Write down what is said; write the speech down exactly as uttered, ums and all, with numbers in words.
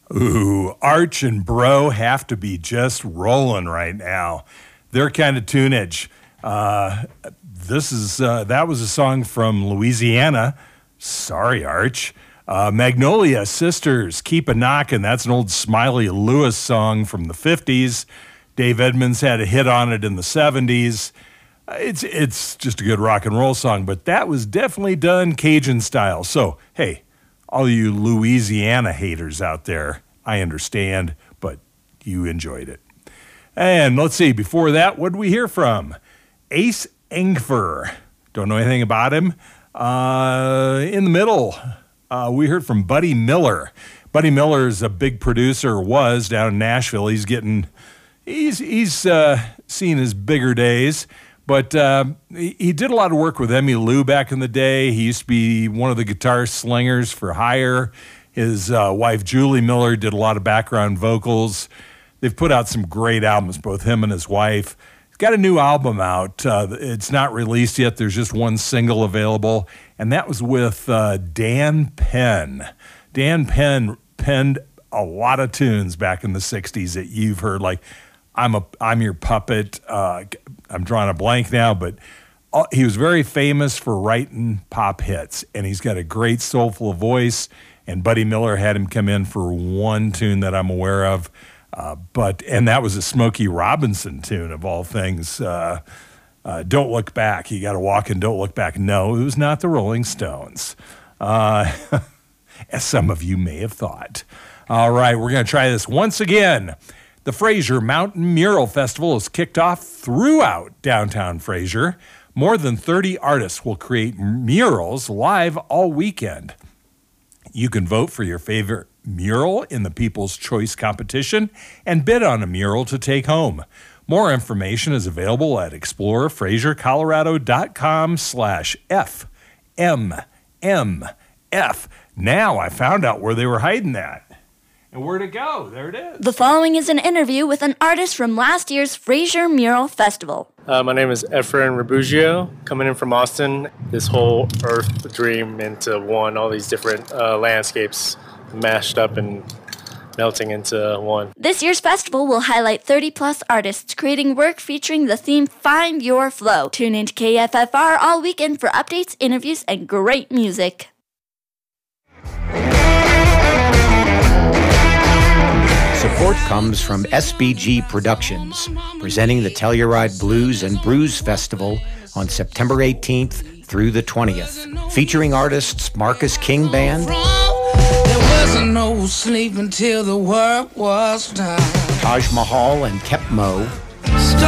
Ooh, Arch and Bro have to be just rolling right now. Their kind of tunage. Uh, this is uh, that was a song from Louisiana. Sorry, Arch. Uh, Magnolia Sisters, Keep a Knockin'. That's an old Smiley Lewis song from the fifties. Dave Edmunds had a hit on it in the seventies. Uh, it's it's just a good rock and roll song, but that was definitely done Cajun style. So, hey, all you Louisiana haters out there, I understand, but you enjoyed it. And let's see, before that, what did we hear from? Ace Engfer. Don't know anything about him. Uh, in the middle, uh, we heard from Buddy Miller. Buddy Miller is a big producer, was down in Nashville. He's getting, he's he's uh, seen his bigger days. But uh, he, he did a lot of work with Emmylou back in the day. He used to be one of the guitar slingers for hire. His uh, wife, Julie Miller, did a lot of background vocals. They've put out some great albums, both him and his wife. He's got a new album out. Uh, it's not released yet. There's just one single available, and that was with uh, Dan Penn. Dan Penn penned a lot of tunes back in the sixties that you've heard, like I'm a I'm Your Puppet. Uh, I'm drawing a blank now, but all, he was very famous for writing pop hits, and he's got a great soulful voice. And Buddy Miller had him come in for one tune that I'm aware of, uh, but and that was a Smokey Robinson tune of all things. Uh, uh, Don't Look Back. You got to walk and don't look back. No, it was not the Rolling Stones, uh, as some of you may have thought. All right, we're going to try this once again. The Fraser Mountain Mural Festival is kicked off throughout downtown Fraser. More than thirty artists will create murals live all weekend. You can vote for your favorite mural in the People's Choice competition and bid on a mural to take home. More information is available at explore fraser colorado dot com slash F M M F. Now I found out where they were hiding that. And where'd it go? There it is. The following is an interview with an artist from last year's Fraser Mural Festival. Uh, my name is Efren Rabugio, coming in from Austin. This whole Earth dream into one, all these different uh, landscapes mashed up and melting into one. This year's festival will highlight thirty plus artists creating work featuring the theme Find Your Flow. Tune into K F F R all weekend for updates, interviews, and great music. Support comes from S B G Productions, presenting the Telluride Blues and Brews Festival on September eighteenth through the twentieth, featuring artists Marcus King Band, there wasn't no sleep until the work was done. Taj Mahal and Kep Mo,